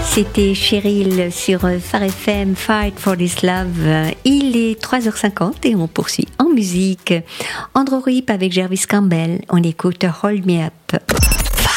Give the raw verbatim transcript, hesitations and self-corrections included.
C'était Cheryl sur Phare F M, Fight for this Love. Il est trois heures cinquante et on poursuit en musique. Andrew Rip avec Jervis Campbell. On écoute Hold Me Up.